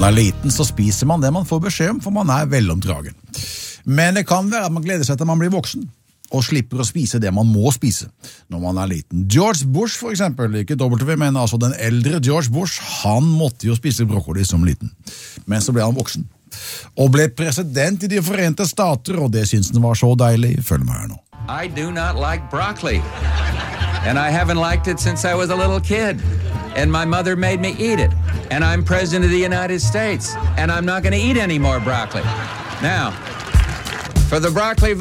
man er liten, så spiser man det man får beskjed om, for man er velomdragen. Men det kan være at man gleder seg til man blir voksen, og slipper å spise det man må spise når man er liten. George Bush for eksempel, ikke W, men altså den eldre George Bush, han måtte jo spise broccoli som liten. Men så ble han voksen, og ble president i de Forente Stater, og det synes han var så deilig. Følg meg her nå. I do not like broccoli, and I haven't liked it since I was a little kid, and my mother made me eat it, and I'm president of the United States, and I'm not going to eat any more broccoli. Now, for the broccoli